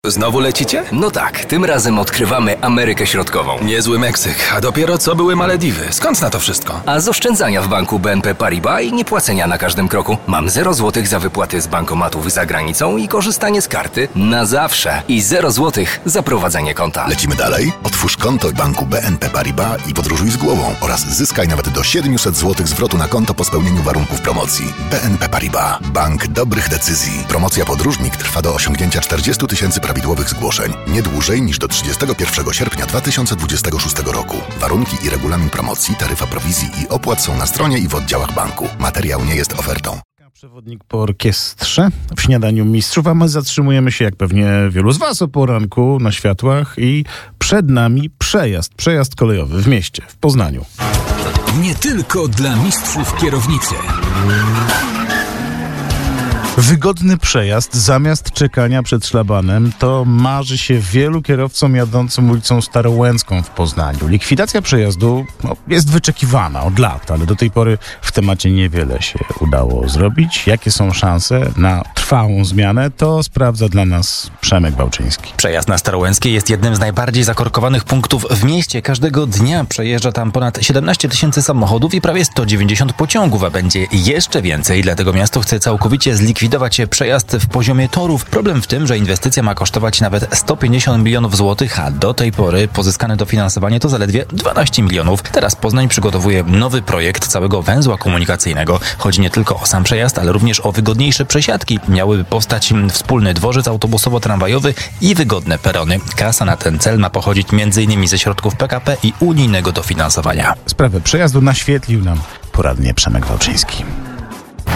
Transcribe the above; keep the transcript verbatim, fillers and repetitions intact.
Znowu lecicie? No tak, tym razem odkrywamy Amerykę Środkową. Niezły Meksyk, a dopiero co były Malediwy. Skąd na to wszystko? A z oszczędzania w banku B N P Paribas i niepłacenia na każdym kroku. Mam zero złotych za wypłaty z bankomatów za granicą i korzystanie z karty na zawsze. I zero złotych za prowadzenie konta. Lecimy dalej? Otwórz konto w banku B N P Paribas i podróżuj z głową oraz zyskaj nawet do siedemset złotych zwrotu na konto po spełnieniu warunków promocji. B N P Paribas. Bank dobrych decyzji. Promocja Podróżnik trwa do osiągnięcia czterdzieści tysięcy prawidłowych zgłoszeń. Nie dłużej niż do trzydziestego pierwszego sierpnia dwa tysiące dwudziestego szóstego roku. Warunki i regulamin promocji, taryfa prowizji i opłat są na stronie i w oddziałach banku. Materiał nie jest ofertą. Przewodnik po orkiestrze w Śniadaniu Mistrzów, a my zatrzymujemy się, jak pewnie wielu z was, o poranku na światłach i przed nami przejazd, przejazd kolejowy w mieście, w Poznaniu. Nie tylko dla mistrzów kierownicy. Wygodny przejazd zamiast czekania przed szlabanem to marzy się wielu kierowcom jadącym ulicą Starołęcką w Poznaniu. Likwidacja przejazdu no, jest wyczekiwana od lat, ale do tej pory w temacie niewiele się udało zrobić. Jakie są szanse na trwałą zmianę, to sprawdza dla nas Przemek Bałczyński. Przejazd na Starołęckiej jest jednym z najbardziej zakorkowanych punktów w mieście. Każdego dnia przejeżdża tam ponad siedemnaście tysięcy samochodów i prawie sto dziewięćdziesiąt pociągów, a będzie jeszcze więcej. Dlatego miasto chce całkowicie zlikwidować przejazd w poziomie torów. Problem w tym, że inwestycja ma kosztować nawet sto pięćdziesiąt milionów złotych, a do tej pory pozyskane dofinansowanie to zaledwie dwanaście milionów. Teraz Poznań przygotowuje nowy projekt całego węzła komunikacyjnego. Chodzi nie tylko o sam przejazd, ale również o wygodniejsze przesiadki. Miałyby powstać wspólny dworzec autobusowo-tramwajowy i wygodne perony. Kasa na ten cel ma pochodzić m.in. ze środków P K P i unijnego dofinansowania. Sprawę przejazdu naświetlił nam poradnie Przemek Bałczyński.